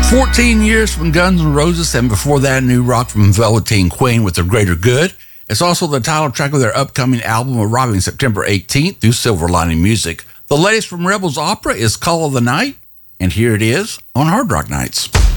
14 years from Guns N' Roses, and before that, new rock from Velveteen Queen with The Greater Good. It's also the title track of their upcoming album, arriving September 18th through Silver Lining Music. The latest from Rebels Opera is Call of the Night, and here it is on Hard Rock Nights.